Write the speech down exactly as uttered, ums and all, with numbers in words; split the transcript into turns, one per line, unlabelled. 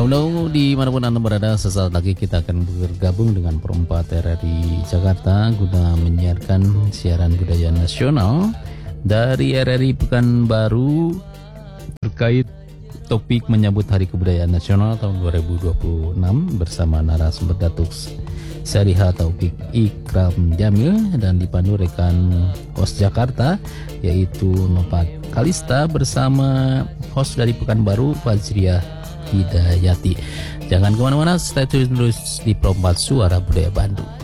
Halo, dimanapun Anda berada, sesaat lagi kita akan bergabung dengan Perempat R R I Jakarta guna menyiarkan siaran budaya nasional dari R R I Pekanbaru terkait topik menyambut Hari Kebudayaan Nasional tahun dua ribu dua puluh enam bersama narasumber Datuk Syariha Taufik Ikram Jamil dan dipandu rekan host Jakarta yaitu Nopat Kalista bersama host dari Pekanbaru Fajriah Hidayati. Jangan kemana-mana, stay tune terus di Perempat Suara Budaya Bandung.